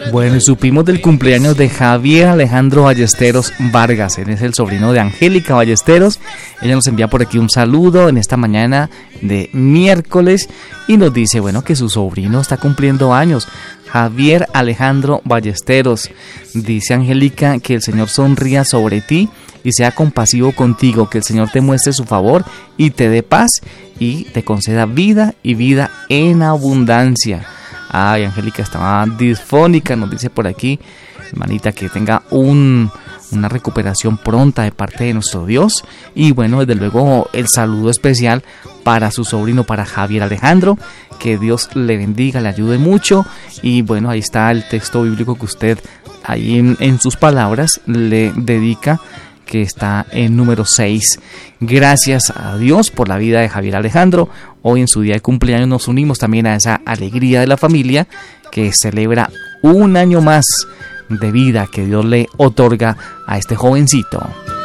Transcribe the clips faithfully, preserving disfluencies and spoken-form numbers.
Bueno, y supimos del cumpleaños de Javier Alejandro Ballesteros Vargas. Él es el sobrino de Angélica Ballesteros. Ella nos envía por aquí un saludo en esta mañana de miércoles y nos dice, bueno, que su sobrino está cumpliendo años. Javier Alejandro Ballesteros. Dice Angélica que el Señor sonría sobre ti y sea compasivo contigo, que el Señor te muestre su favor y te dé paz y te conceda vida y vida en abundancia. Ay, Angélica estaba disfónica, nos dice por aquí, hermanita, que tenga un, una recuperación pronta de parte de nuestro Dios. Y bueno, desde luego el saludo especial para su sobrino, para Javier Alejandro, que Dios le bendiga, le ayude mucho. Y bueno, ahí está el texto bíblico que usted ahí en, en sus palabras le dedica, que está en número seis. Gracias a Dios por la vida de Javier Alejandro. Hoy en su día de cumpleaños nos unimos también a esa alegría de la familia que celebra un año más de vida que Dios le otorga a este jovencito.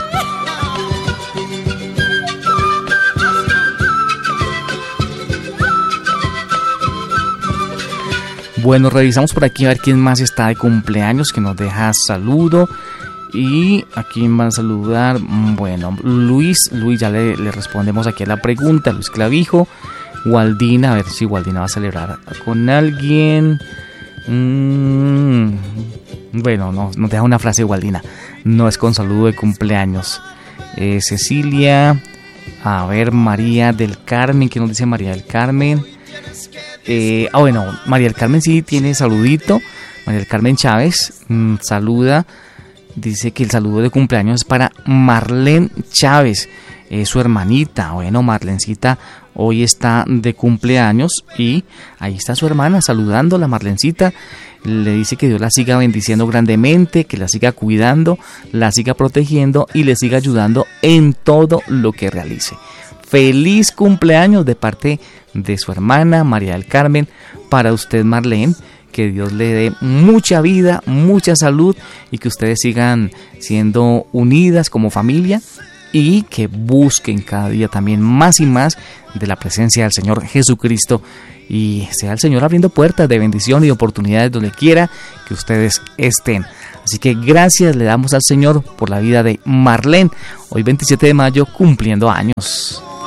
Bueno, revisamos por aquí a ver quién más está de cumpleaños, que nos deja saludo. Y a quién van a saludar. Bueno, Luis, Luis ya le, le respondemos aquí a la pregunta. Luis Clavijo, Waldina, a ver si Waldina va a celebrar con alguien. Mm, bueno, no, no te deja una frase, Waldina. No es con saludo de cumpleaños. Eh, Cecilia, a ver, María del Carmen, ¿qué nos dice María del Carmen? Eh, ah, bueno, María del Carmen sí tiene saludito. María del Carmen Chávez mmm, saluda. Dice que el saludo de cumpleaños es para Marlene Chávez, es su hermanita. Bueno, Marlencita hoy está de cumpleaños y ahí está su hermana saludándola. Marlencita le dice que Dios la siga bendiciendo grandemente, que la siga cuidando, la siga protegiendo y le siga ayudando en todo lo que realice. Feliz cumpleaños de parte de su hermana María del Carmen para usted, Marlene. Que Dios le dé mucha vida, mucha salud y que ustedes sigan siendo unidas como familia y que busquen cada día también más y más de la presencia del Señor Jesucristo y sea el Señor abriendo puertas de bendición y de oportunidades donde quiera que ustedes estén. Así que gracias le damos al Señor por la vida de Marlene, hoy veintisiete de mayo cumpliendo años.